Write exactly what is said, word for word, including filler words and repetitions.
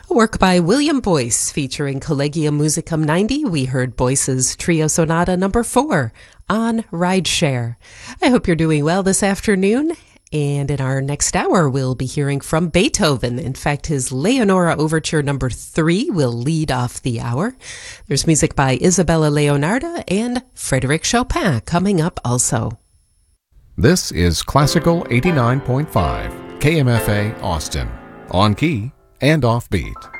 A work by William Boyce featuring Collegium Musicum ninety. We heard Boyce's Trio Sonata number four on Rideshare. I hope you're doing well this afternoon. And in our next hour, we'll be hearing from Beethoven. In fact, his Leonora Overture number three will lead off the hour. There's music by Isabella Leonarda and Frédéric Chopin coming up also. This is Classical eighty-nine point five, K M F A Austin, on key and offbeat.